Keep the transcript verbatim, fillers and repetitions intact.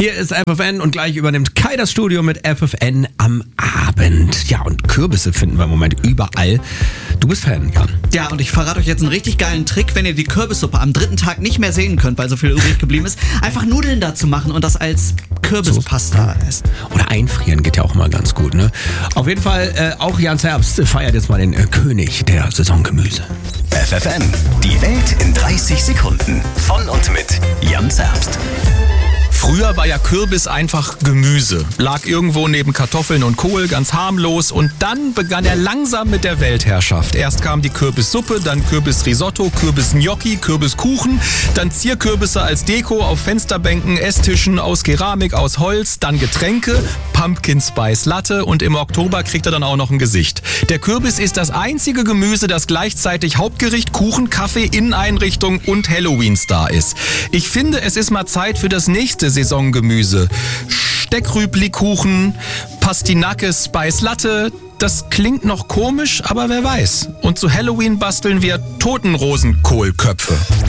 Hier ist F F N und gleich übernimmt Kai das Studio mit F F N am Abend. Ja, und Kürbisse finden wir im Moment überall. Du bist Fan, Jan. Ja, und ich verrate euch jetzt einen richtig geilen Trick, wenn ihr die Kürbissuppe am dritten Tag nicht mehr sehen könnt, weil so viel übrig geblieben ist. Einfach Nudeln dazu machen und das als Kürbispasta essen. Oder einfrieren geht ja auch immer ganz gut, ne? Auf jeden Fall, äh, auch Jans Herbst feiert jetzt mal den äh, König der Saisongemüse. F F N, die Welt in dreißig Sekunden. Von und mit Jans Herbst. Früher war ja Kürbis einfach Gemüse. Lag irgendwo neben Kartoffeln und Kohl, ganz harmlos. Und dann begann er langsam mit der Weltherrschaft. Erst kam die Kürbissuppe, dann Kürbisrisotto, Kürbisgnocchi, Kürbiskuchen, dann Zierkürbisse als Deko auf Fensterbänken, Esstischen aus Keramik, aus Holz, dann Getränke, Pumpkin Spice Latte und im Oktober kriegt er dann auch noch ein Gesicht. Der Kürbis ist das einzige Gemüse, das gleichzeitig Hauptgericht, Kuchen, Kaffee, Inneneinrichtung und Halloween-Star ist. Ich finde, es ist mal Zeit für das nächste Saisongemüse. Steckrübli-Kuchen, Pastinake Spice Latte. Das klingt noch komisch, aber wer weiß. Und zu Halloween basteln wir Totenrosenkohlköpfe.